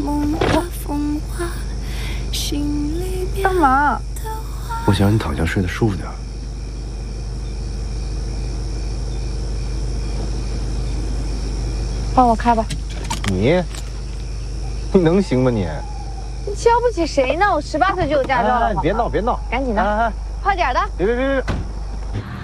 干嘛？ 我想让你躺下睡得舒服点。 帮我开吧。 你能行吗你？ 你瞧不起谁呢？我18岁就有驾照了。 别闹， 赶紧的，快点的。 别！